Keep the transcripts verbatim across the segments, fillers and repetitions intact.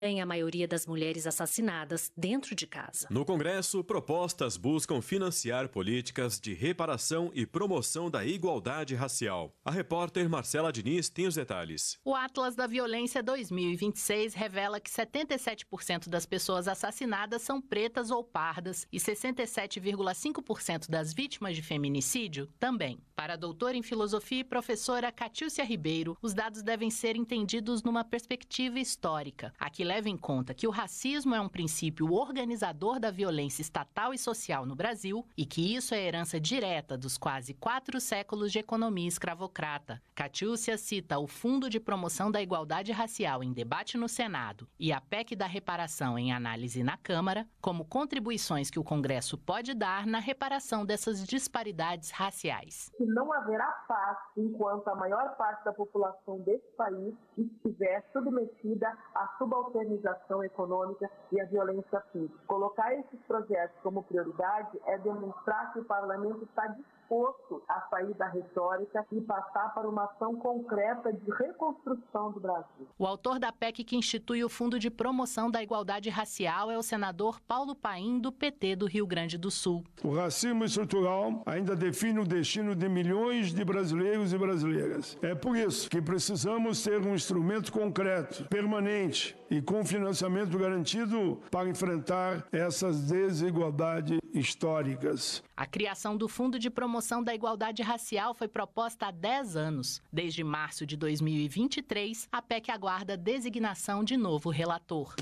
a maioria das mulheres assassinadas dentro de casa. No Congresso, propostas buscam financiar políticas de reparação e promoção da igualdade racial. A repórter Marcela Diniz tem os detalhes. O Atlas da Violência dois mil e vinte e seis revela que setenta e sete por cento das pessoas assassinadas são pretas ou pardas e sessenta e sete vírgula cinco por cento das vítimas de feminicídio também. Para a doutora em filosofia e professora Catiúcia Ribeiro, os dados devem ser entendidos numa perspectiva histórica. Aqui leva em conta que o racismo é um princípio organizador da violência estatal e social no Brasil e que isso é herança direta dos quase quatro séculos de economia escravocrata. Catiúcia cita o Fundo de Promoção da Igualdade Racial em debate no Senado e a P E C da reparação em análise na Câmara como contribuições que o Congresso pode dar na reparação dessas disparidades raciais. Não haverá paz enquanto a maior parte da população desse país estiver submetida à subalternização econômica e à violência física. Colocar esses projetos como prioridade é demonstrar que o parlamento está disposto a sair da retórica e passar para uma ação concreta de reconstrução do Brasil. O autor da P E C que institui o Fundo de Promoção da Igualdade Racial é o senador Paulo Paim, do P T do Rio Grande do Sul. O racismo estrutural ainda define o destino de milhões de brasileiros e brasileiras. É por isso que precisamos ter um instrumento concreto, permanente e com financiamento garantido para enfrentar essas desigualdades históricas. A criação do Fundo de Promoção da Igualdade Racial foi proposta há dez anos. Desde março de dois mil e vinte e três, a P E C aguarda a designação de novo relator.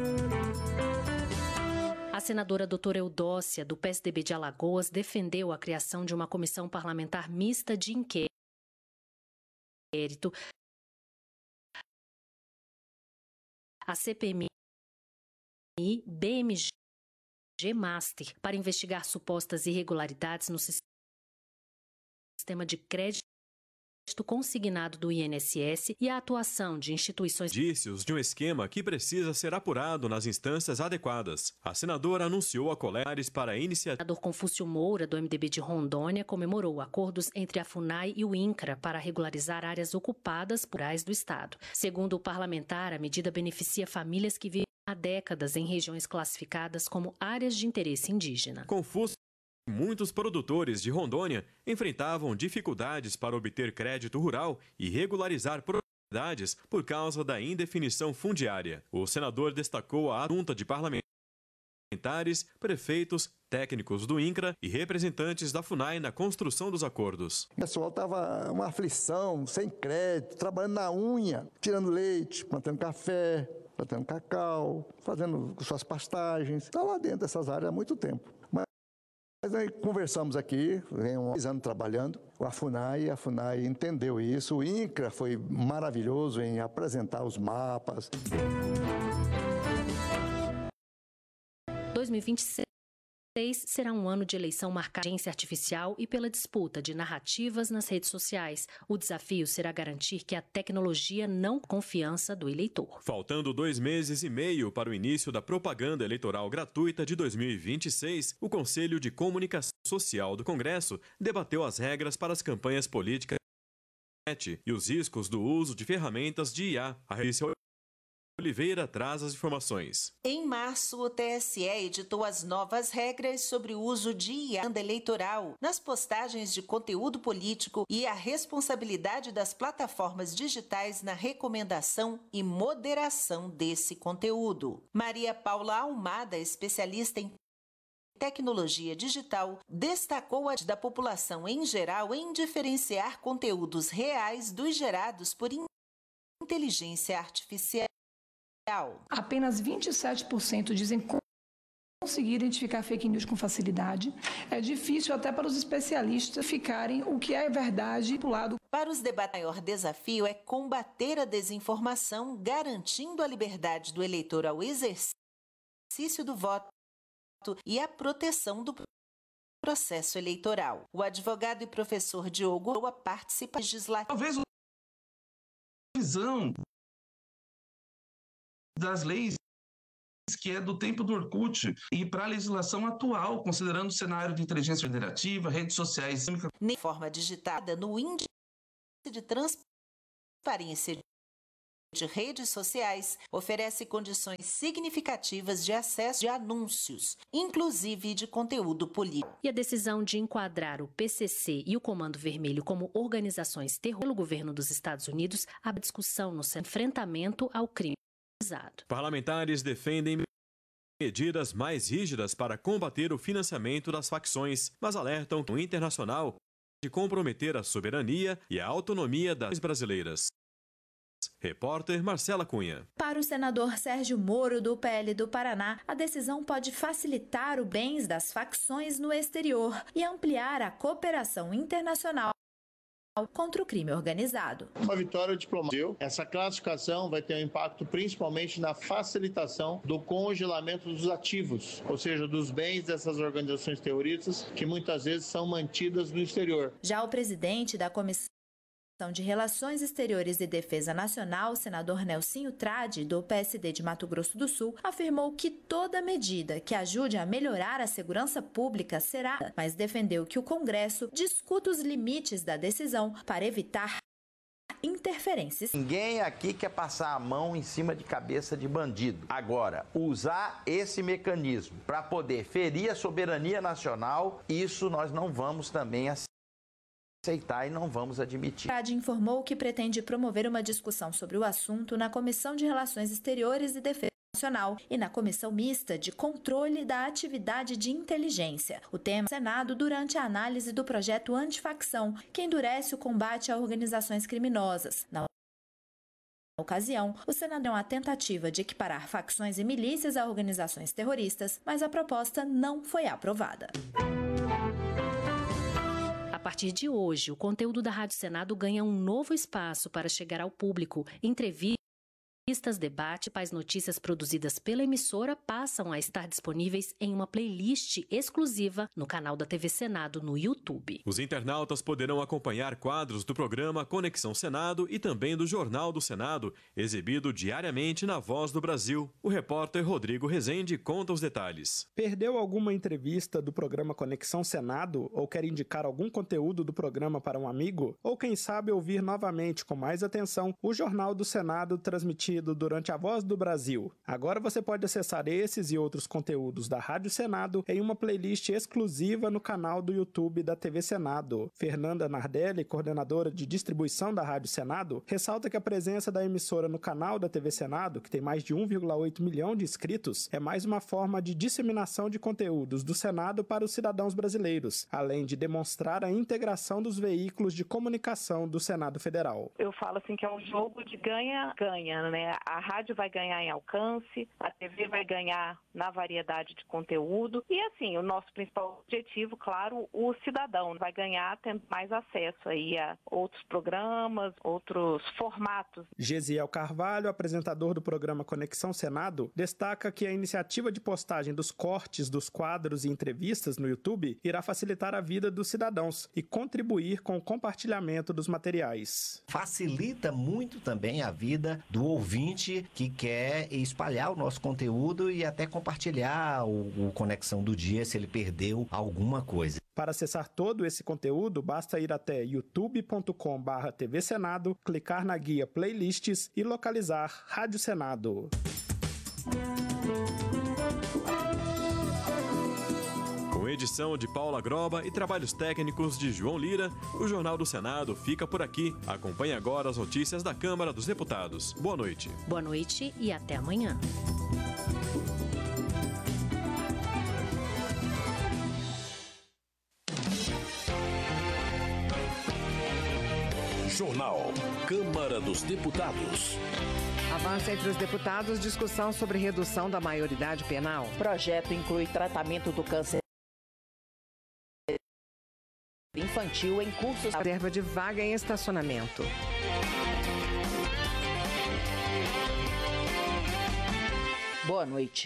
A senadora doutora Eudócia, do P S D B de Alagoas, defendeu a criação de uma comissão parlamentar mista de inquérito a C P M I B M G Master para investigar supostas irregularidades no sistema de crédito consignado do I N S S e a atuação de instituições. Indícios de um esquema que precisa ser apurado nas instâncias adequadas. A senadora anunciou a coleres para a iniciativa. O senador Confúcio Moura, do M D B de Rondônia, comemorou acordos entre a FUNAI e o INCRA para regularizar áreas ocupadas por rurais do estado. Segundo o parlamentar, a medida beneficia famílias que vivem há décadas em regiões classificadas como áreas de interesse indígena. Confúcio. Muitos produtores de Rondônia enfrentavam dificuldades para obter crédito rural e regularizar propriedades por causa da indefinição fundiária. O senador destacou a junta de parlamentares, prefeitos, técnicos do INCRA e representantes da FUNAI na construção dos acordos. O pessoal estava uma aflição, sem crédito, trabalhando na unha, tirando leite, plantando café, plantando cacau, fazendo suas pastagens. Está lá dentro dessas áreas há muito tempo. Mas aí conversamos aqui, vem uns anos trabalhando, a FUNAI, a FUNAI entendeu isso, o INCRA foi maravilhoso em apresentar os mapas. dois mil e vinte e seis será um ano de eleição marcado pela inteligência artificial e pela disputa de narrativas nas redes sociais. O desafio será garantir que a tecnologia não confiança do eleitor. Faltando dois meses e meio para o início da propaganda eleitoral gratuita de dois mil e vinte e seis, o Conselho de Comunicação Social do Congresso debateu as regras para as campanhas políticas e os riscos do uso de ferramentas de I A. A Raíssa Oliveira traz as informações. Em março, o T S E editou as novas regras sobre o uso de I A eleitoral nas postagens de conteúdo político e a responsabilidade das plataformas digitais na recomendação e moderação desse conteúdo. Maria Paula Almada, especialista em tecnologia digital, destacou a da população em geral em diferenciar conteúdos reais dos gerados por inteligência artificial. Apenas vinte e sete por cento dizem conseguir identificar fake news com facilidade. É difícil até para os especialistas ficarem o que é verdade do lado. Para os debates, o maior desafio é combater a desinformação, garantindo a liberdade do eleitor ao exercício do voto e a proteção do processo eleitoral. O advogado e professor Diogo Roa participa legislativo. Talvez a visão das leis que é do tempo do Orkut e para a legislação atual, considerando o cenário de inteligência federativa, redes sociais. De forma digitada no índice de transparência de redes sociais oferece condições significativas de acesso de anúncios, inclusive de conteúdo político. E a decisão de enquadrar o P C C e o Comando Vermelho como organizações terroristas pelo governo dos Estados Unidos abre discussão no enfrentamento ao crime organizado. Parlamentares defendem medidas mais rígidas para combater o financiamento das facções, mas alertam que o internacional de comprometer a soberania e a autonomia das brasileiras. Repórter Marcela Cunha. Para o senador Sérgio Moro, do P L do Paraná, a decisão pode facilitar os bens das facções no exterior e ampliar a cooperação internacional contra o crime organizado. Uma vitória diplomática. Essa classificação vai ter um impacto principalmente na facilitação do congelamento dos ativos, ou seja, dos bens dessas organizações terroristas que muitas vezes são mantidas no exterior. Já o presidente da Comissão de Relações Exteriores e Defesa Nacional, senador Nelsinho Trade, do P S D de Mato Grosso do Sul, afirmou que toda medida que ajude a melhorar a segurança pública será, mas defendeu que o Congresso discuta os limites da decisão para evitar interferências. Ninguém aqui quer passar a mão em cima de cabeça de bandido. Agora, usar esse mecanismo para poder ferir a soberania nacional, isso nós não vamos também aceitar. aceitar e não vamos admitir. Trade informou que pretende promover uma discussão sobre o assunto na Comissão de Relações Exteriores e Defesa Nacional e na Comissão Mista de Controle da Atividade de Inteligência. O tema é Senado durante a análise do projeto Antifacção, que endurece o combate a organizações criminosas. Na ocasião, o Senado deu uma tentativa de equiparar facções e milícias a organizações terroristas, mas a proposta não foi aprovada. A partir de hoje, o conteúdo da Rádio Senado ganha um novo espaço para chegar ao público. Entrevistas, debate, as notícias produzidas pela emissora passam a estar disponíveis em uma playlist exclusiva no canal da T V Senado no YouTube. Os internautas poderão acompanhar quadros do programa Conexão Senado e também do Jornal do Senado, exibido diariamente na Voz do Brasil. O repórter Rodrigo Rezende conta os detalhes. Perdeu alguma entrevista do programa Conexão Senado ou quer indicar algum conteúdo do programa para um amigo? Ou quem sabe ouvir novamente com mais atenção o Jornal do Senado transmitido durante a Voz do Brasil. Agora você pode acessar esses e outros conteúdos da Rádio Senado em uma playlist exclusiva no canal do YouTube da T V Senado. Fernanda Nardelli, coordenadora de distribuição da Rádio Senado, ressalta que a presença da emissora no canal da T V Senado, que tem mais de um vírgula oito milhão de inscritos, é mais uma forma de disseminação de conteúdos do Senado para os cidadãos brasileiros, além de demonstrar a integração dos veículos de comunicação do Senado Federal. Eu falo assim que é um jogo de ganha-ganha, né? A rádio vai ganhar em alcance, a T V vai ganhar na variedade de conteúdo e, assim, o nosso principal objetivo, claro, o cidadão vai ganhar tendo mais acesso aí a outros programas, outros formatos. Gesiel Carvalho, apresentador do programa Conexão Senado, destaca que a iniciativa de postagem dos cortes dos quadros e entrevistas no YouTube irá facilitar a vida dos cidadãos e contribuir com o compartilhamento dos materiais. Facilita muito também a vida do ouvinte que quer espalhar o nosso conteúdo e até compartilhar o, o Conexão do dia se ele perdeu alguma coisa. Para acessar todo esse conteúdo, basta ir até youtube ponto com barra T V Senado, clicar na guia Playlists e localizar Rádio Senado. Com edição de Paula Groba e trabalhos técnicos de João Lira, o Jornal do Senado fica por aqui. Acompanhe agora as notícias da Câmara dos Deputados. Boa noite. Boa noite e até amanhã. Jornal Câmara dos Deputados. Avança entre os deputados discussão sobre redução da maioridade penal. O projeto inclui tratamento do câncer infantil em cursos. Reserva de vaga em estacionamento. Boa noite.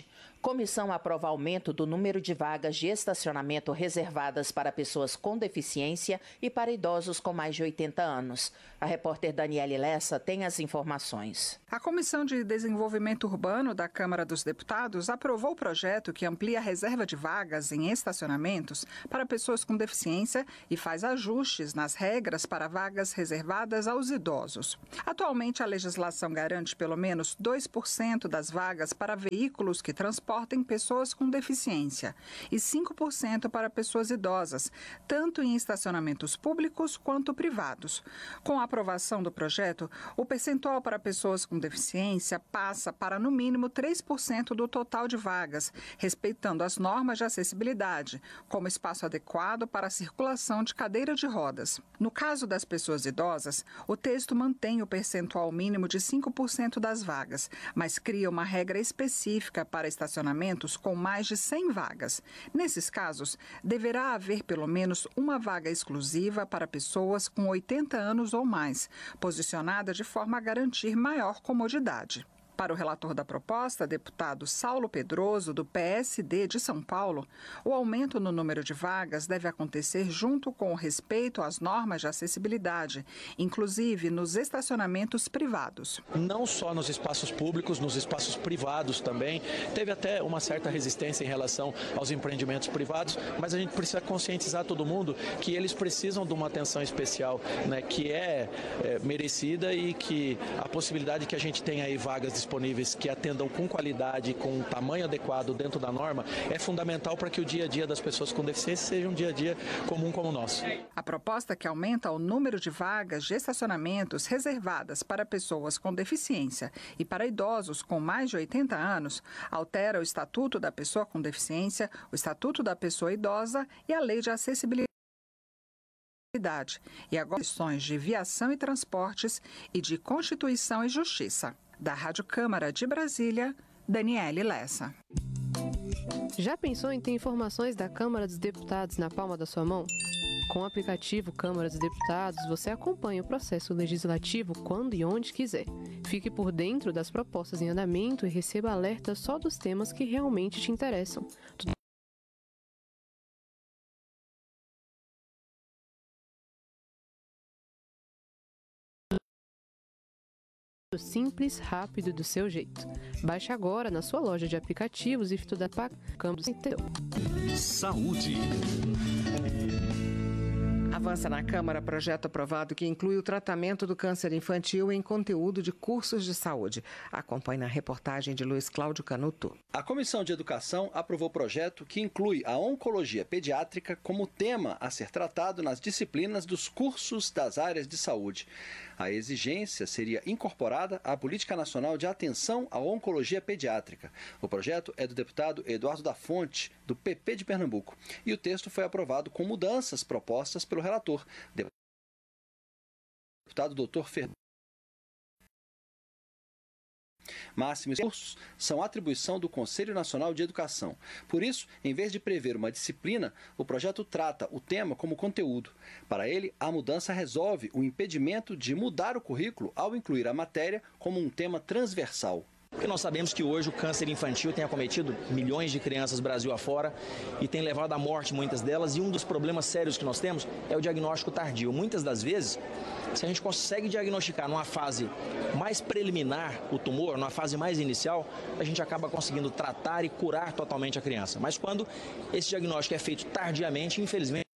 Comissão aprova aumento do número de vagas de estacionamento reservadas para pessoas com deficiência e para idosos com mais de oitenta anos. A repórter Daniele Lessa tem as informações. A Comissão de Desenvolvimento Urbano da Câmara dos Deputados aprovou o projeto que amplia a reserva de vagas em estacionamentos para pessoas com deficiência e faz ajustes nas regras para vagas reservadas aos idosos. Atualmente, a legislação garante pelo menos dois por cento das vagas para veículos que transportam transportem pessoas com deficiência e cinco por cento para pessoas idosas, tanto em estacionamentos públicos quanto privados. Com a aprovação do projeto, o percentual para pessoas com deficiência passa para no mínimo três por cento do total de vagas, respeitando as normas de acessibilidade, como espaço adequado para a circulação de cadeira de rodas. No caso das pessoas idosas, o texto mantém o percentual mínimo de cinco por cento das vagas, mas cria uma regra específica para estacionamentos com mais de cem vagas. Nesses casos, deverá haver pelo menos uma vaga exclusiva para pessoas com oitenta anos ou mais, posicionada de forma a garantir maior comodidade. Para o relator da proposta, deputado Saulo Pedroso, do P S D de São Paulo, o aumento no número de vagas deve acontecer junto com o respeito às normas de acessibilidade, inclusive nos estacionamentos privados. Não só nos espaços públicos, nos espaços privados também. Teve até uma certa resistência em relação aos empreendimentos privados, mas a gente precisa conscientizar todo mundo que eles precisam de uma atenção especial, né, que é, é merecida, e que a possibilidade que a gente tenha aí vagas disponíveis que atendam com qualidade, com um tamanho adequado dentro da norma, é fundamental para que o dia a dia das pessoas com deficiência seja um dia a dia comum como o nosso. A proposta que aumenta o número de vagas de estacionamentos reservadas para pessoas com deficiência e para idosos com mais de oitenta anos altera o Estatuto da Pessoa com Deficiência, o Estatuto da Pessoa Idosa e a Lei de Acessibilidade. E agora questões de viação e transportes e de Constituição e Justiça. Da Rádio Câmara de Brasília, Daniele Lessa. Já pensou em ter informações da Câmara dos Deputados na palma da sua mão? Com o aplicativo Câmara dos Deputados, você acompanha o processo legislativo quando e onde quiser. Fique por dentro das propostas em andamento e receba alertas só dos temas que realmente te interessam. Tudo simples, rápido e do seu jeito. Baixe agora na sua loja de aplicativos e da Câmara dos Saúde. Avança na Câmara projeto aprovado que inclui o tratamento do câncer infantil em conteúdo de cursos de saúde. Acompanhe na reportagem de Luiz Cláudio Canuto. A Comissão de Educação aprovou o projeto que inclui a oncologia pediátrica como tema a ser tratado nas disciplinas dos cursos das áreas de saúde. A exigência seria incorporada à Política Nacional de Atenção à Oncologia Pediátrica. O projeto é do deputado Eduardo da Fonte, do P P de Pernambuco, e o texto foi aprovado com mudanças propostas pelo relator, deputado doutor Fernando. Máximos cursos são atribuição do Conselho Nacional de Educação. Por isso, em vez de prever uma disciplina, o projeto trata o tema como conteúdo. Para ele, a mudança resolve o impedimento de mudar o currículo ao incluir a matéria como um tema transversal. Porque nós sabemos que hoje o câncer infantil tem acometido milhões de crianças Brasil afora e tem levado à morte muitas delas, e um dos problemas sérios que nós temos é o diagnóstico tardio. Muitas das vezes, se a gente consegue diagnosticar numa fase mais preliminar o tumor, numa fase mais inicial, a gente acaba conseguindo tratar e curar totalmente a criança. Mas quando esse diagnóstico é feito tardiamente, infelizmente,